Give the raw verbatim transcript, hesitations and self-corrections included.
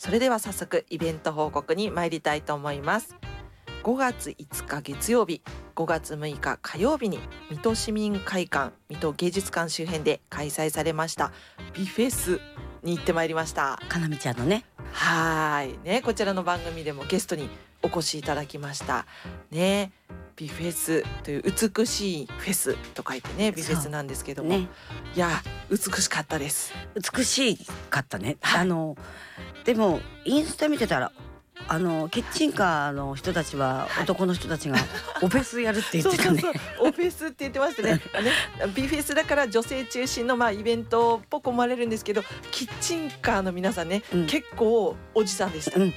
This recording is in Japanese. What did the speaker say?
それでは早速イベント報告に参りたいと思います。ごがついつか月曜日、ごがつむいか火曜日に水戸市民会館、水戸芸術館周辺で開催されました美フェスに行ってまいりました。 かなみちゃんのね、 はいね、こちらの番組でもゲストにお越しいただきましたね。美フェスという美しいフェスと書いてね、美フェスなんですけども、 ね、 いや美しかったです。 美しかったね、 はい、 あのでもインスタ見てたらあのキッチンカーの人たちは、はい、男の人たちがオフェスやるって言ってたね。 そうそうそう、オフェスって言ってましたね。ね、美フェスだから女性中心のまあイベントっぽく思われるんですけど、キッチンカーの皆さんね、うん、結構おじさんでした。 うん、